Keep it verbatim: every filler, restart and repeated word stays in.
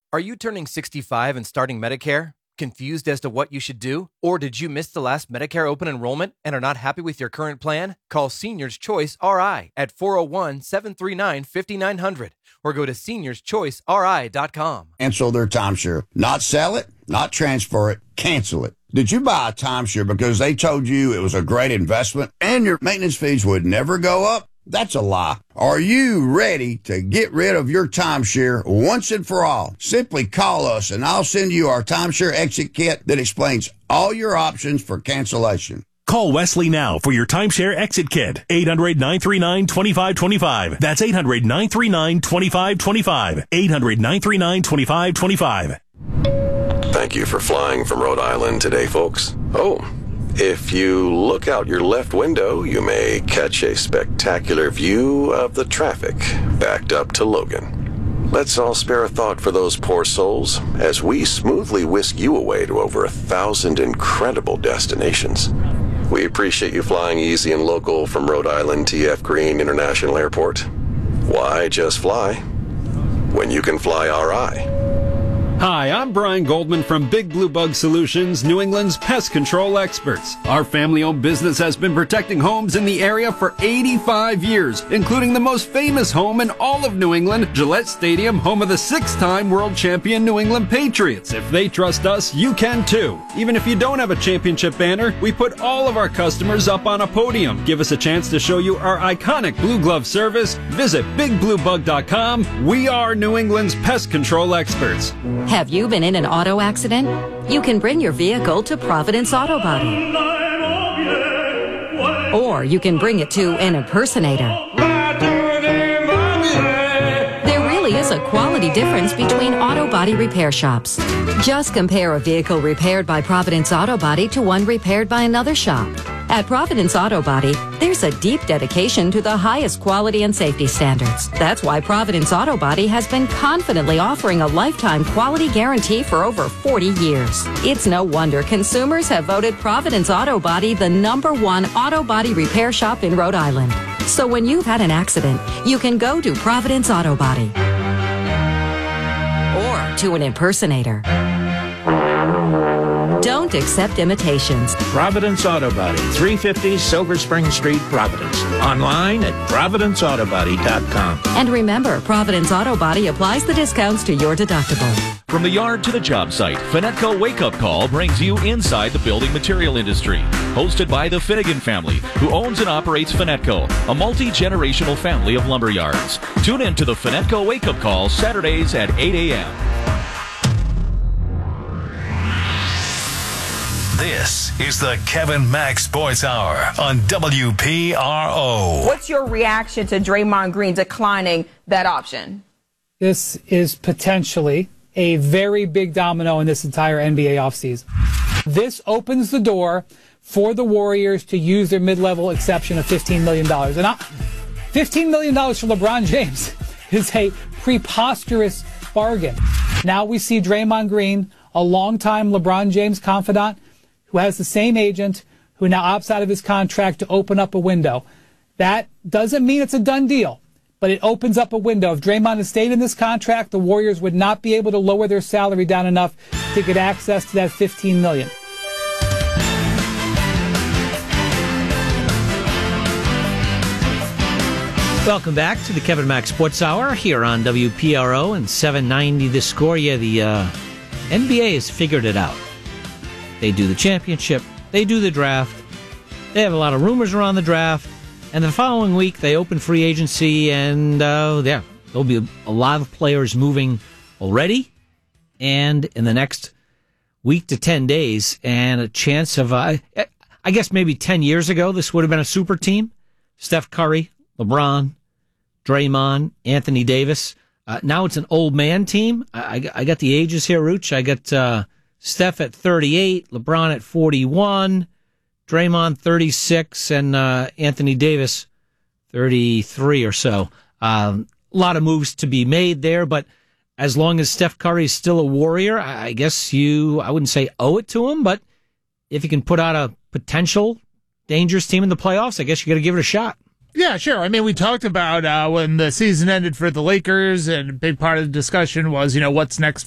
Are you turning sixty-five and starting Medicare? Confused as to what you should do? Or did you miss the last Medicare open enrollment and are not happy with your current plan? Call Seniors Choice R I at four oh one, seven three nine, five nine zero zero or go to seniors choice r i dot com. Cancel their timeshare. Not sell it, not transfer it, cancel it. Did you buy a timeshare because they told you it was a great investment and your maintenance fees would never go up? That's a lie. Are you ready to get rid of your timeshare once and for all? Simply call us and I'll send you our timeshare exit kit that explains all your options for cancellation. Call Wesley now for your timeshare exit kit. eight hundred, nine three nine, two five two five. That's eight hundred, nine three nine, two five two five. eight hundred, nine three nine, two five two five. Thank you for flying from Rhode Island today, folks. Oh, if you look out your left window, you may catch a spectacular view of the traffic backed up to Logan. Let's all spare a thought for those poor souls as we smoothly whisk you away to over a thousand incredible destinations. We appreciate you flying easy and local from Rhode Island T F Green International Airport. Why just fly when you can fly R I? Hi, I'm Brian Goldman from Big Blue Bug Solutions, New England's pest control experts. Our family-owned business has been protecting homes in the area for eighty-five years, including the most famous home in all of New England, Gillette Stadium, home of the six-time world champion New England Patriots. If they trust us, you can too. Even if you don't have a championship banner, we put all of our customers up on a podium. Give us a chance to show you our iconic blue glove service. Visit big blue bug dot com. We are New England's pest control experts. Have you been in an auto accident? You can bring your vehicle to Providence Auto Body. Or you can bring it to an impersonator. There really is a quality difference between auto body repair shops. Just compare a vehicle repaired by Providence Auto Body to one repaired by another shop. At Providence Auto Body, there's a deep dedication to the highest quality and safety standards. That's why Providence Auto Body has been confidently offering a lifetime quality guarantee for over forty years. It's no wonder consumers have voted Providence Auto Body the number one auto body repair shop in Rhode Island. So when you've had an accident, you can go to Providence Auto Body or to an impersonator. Don't accept imitations. Providence Auto Body, three fifty Silver Spring Street, Providence. Online at providence auto body dot com. And remember, Providence Auto Body applies the discounts to your deductible. From the yard to the job site, Finetco Wake Up Call brings you inside the building material industry. Hosted by the Finnegan family, who owns and operates Finetco, a multi-generational family of lumber yards. Tune in to the Finetco Wake Up Call Saturdays at eight a.m. This is the Kevin Mack Sports Hour on W P R O. What's your reaction to Draymond Green declining that option? This is potentially a very big domino in this entire N B A offseason. This opens the door for the Warriors to use their mid-level exception of fifteen million dollars. And I, fifteen million dollars for LeBron James is a preposterous bargain. Now we see Draymond Green, a longtime LeBron James confidant, who has the same agent, who now opts out of his contract to open up a window. That doesn't mean it's a done deal, but it opens up a window. If Draymond had stayed in this contract, the Warriors would not be able to lower their salary down enough to get access to that fifteen million dollars. Welcome back to the Kevin Mack Sports Hour here on W P R O and seven ninety The Score. Yeah, the uh, N B A has figured it out. They do the championship. They do the draft. They have a lot of rumors around the draft. And the following week, they open free agency, and uh, yeah, there'll be a lot of players moving already. And in the next week to ten days, and a chance of, uh, I guess maybe ten years ago, this would have been a super team. Steph Curry, LeBron, Draymond, Anthony Davis. Uh, now it's an old man team. I, I got the ages here, Rooch. I got uh, Steph at thirty-eight, LeBron at forty-one, Draymond thirty-six, and uh, Anthony Davis thirty-three or so. Um, a lot of moves to be made there, but as long as Steph Curry is still a Warrior, I guess you, I wouldn't say owe it to him, but if you can put out a potential dangerous team in the playoffs, I guess you got to give it a shot. Yeah, sure. I mean, we talked about uh, when the season ended for the Lakers, and a big part of the discussion was, you know, what's next